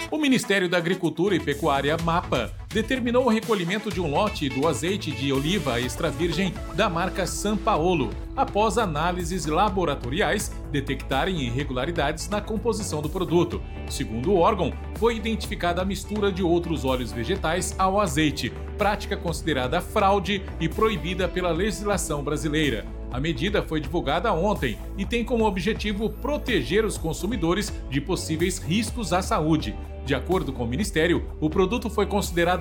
O Ministério da Agricultura e Pecuária, MAPA, determinou o recolhimento de um lote do azeite de oliva extra virgem da marca San Paolo, após análises laboratoriais detectarem irregularidades na composição do produto. Segundo o órgão, foi identificada a mistura de outros óleos vegetais ao azeite, prática considerada fraude e proibida pela legislação brasileira. A medida foi divulgada ontem e tem como objetivo proteger os consumidores de possíveis riscos à saúde. De acordo com o Ministério, o produto foi considerado